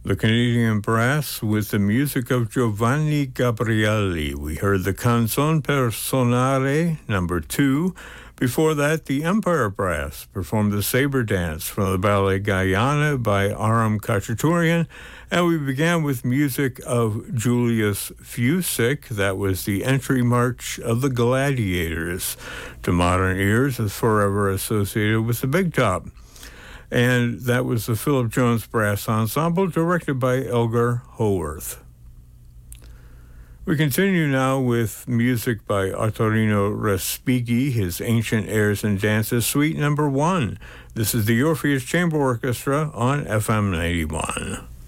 The Canadian Brass with the music of Giovanni Gabrielli. We heard the Canzone per Sonare, number 2. Before that, the Empire Brass performed the Sabre Dance from the ballet Guyana by Aram Khachaturian. And we began with music of Julius Fusick. That was the entry march of the Gladiators. To modern ears, is forever associated with the Big Top. And that was the Philip Jones Brass Ensemble, directed by Elgar Howarth. We continue now with music by Ottorino Respighi, his Ancient Airs and Dances, Suite number 1. This is the Orpheus Chamber Orchestra on FM 91.